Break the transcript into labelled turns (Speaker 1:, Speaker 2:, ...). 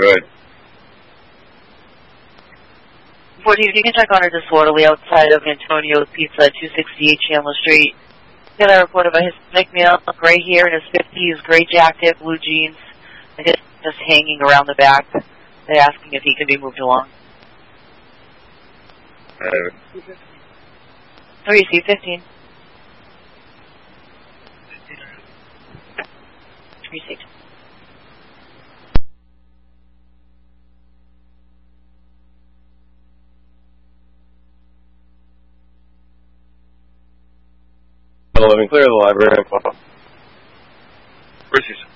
Speaker 1: Go ahead.
Speaker 2: 14, if you can check on her disorderly outside of Antonio's Pizza, 268 Chandler Street. Get a report of a Hispanic male, gray hair in his 50s, gray jacket, blue jeans, and just hanging around the back. They're asking if he can be moved along. 3C15. 36.
Speaker 1: Hello, clear the library.
Speaker 3: Where's he?